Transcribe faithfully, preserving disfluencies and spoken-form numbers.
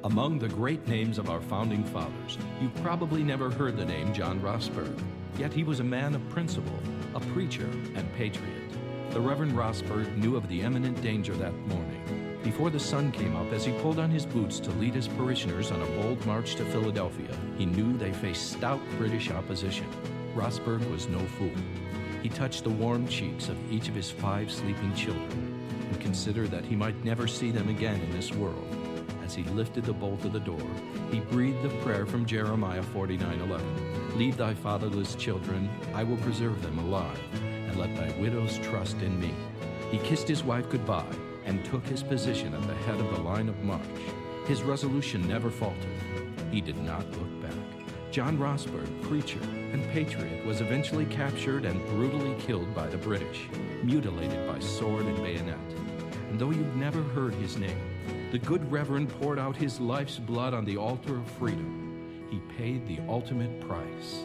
Among the great names of our founding fathers, you've probably never heard the name John Rossberg, yet he was a man of principle, a preacher, and patriot. The Reverend Rossberg knew of the imminent danger that morning. Before the sun came up, as he pulled on his boots to lead his parishioners on a bold march to Philadelphia, he knew they faced stout British opposition. Rossberg was no fool. He touched the warm cheeks of each of his five sleeping children and considered that he might never see them again in this world. As he lifted the bolt of the door, he breathed the prayer from Jeremiah forty-nine eleven. Leave thy fatherless children, I will preserve them alive, and let thy widows trust in me. He kissed his wife goodbye and took his position at the head of the line of march. His resolution never faltered. He did not look back. John Rossberg, preacher and patriot, was eventually captured and brutally killed by the British, mutilated by sword and bayonet. And though you've never heard his name, the good Reverend poured out his life's blood on the altar of freedom. He paid the ultimate price.